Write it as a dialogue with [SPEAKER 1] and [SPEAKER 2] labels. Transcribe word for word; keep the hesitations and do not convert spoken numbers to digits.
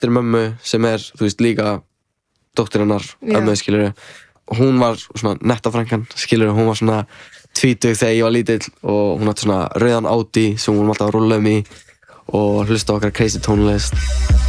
[SPEAKER 1] eftir mömmu sem er, þú veist, líka dóttir hennar, ömmu, skilurðu. Hún var svona netta frænkan, skilurðu, hún var svona tvítug þegar ég var lítill og hún átti svona rauðan Audi sem hún var alltaf að rúlla um í og hlusta á okkar crazy tónlist.